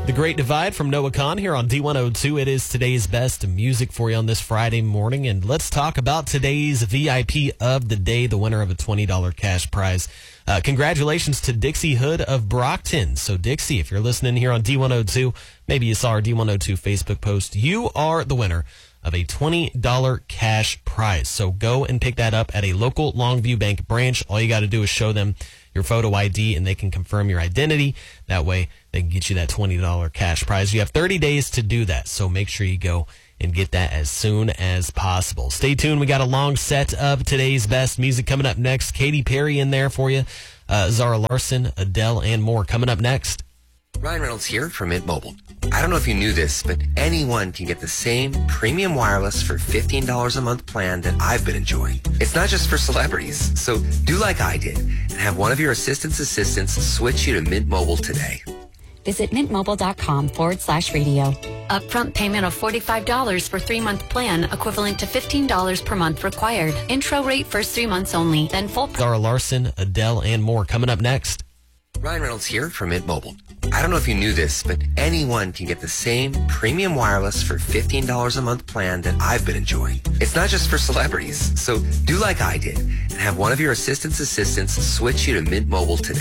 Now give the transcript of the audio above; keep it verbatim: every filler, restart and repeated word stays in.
The Great Divide from Noah Kahan here on D one oh two. It is today's best music for you on this Friday morning. And let's talk about today's V I P of the day, the winner of a twenty dollars cash prize. Uh, congratulations to Dixie Hood of Brockton. So, Dixie, if you're listening here on D one oh two, maybe you saw our D one oh two Facebook post, you are the winner of a twenty dollars cash prize. So go and pick that up at a local Longview Bank branch. All you got to do is show them your photo I D, and they can confirm your identity. That way, they can get you that twenty dollars cash prize. You have thirty days to do that, so make sure you go and get that as soon as possible. Stay tuned. We got a long set of today's best music coming up next. Katy Perry in there for you. Uh, Zara Larsson, Adele, and more coming up next. Ryan Reynolds here from Mint Mobile. I don't know if you knew this, but anyone can get the same premium wireless for fifteen dollars a month plan that I've been enjoying. It's not just for celebrities, so do like I did and have one of your assistant's assistants switch you to Mint Mobile today. Visit mintmobile.com forward slash radio. Upfront payment of forty-five dollars for three-month plan, equivalent to fifteen dollars per month required. Intro rate first three months only, then full... Zara Larsson, Adele, and more coming up next. Ryan Reynolds here from Mint Mobile. I don't know if you knew this, but anyone can get the same premium wireless for fifteen dollars a month plan that I've been enjoying. It's not just for celebrities, so do like I did and have one of your assistant's assistants switch you to Mint Mobile today.